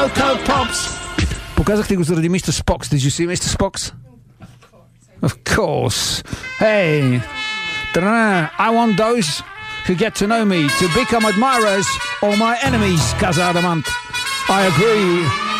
Cocoa Pops. Показахте го заради Mr. Spox. Did you see Mr. Spox? Of course. Hey. I want those who get to know me to become admirers or my enemies, Casa Adamant. I agree.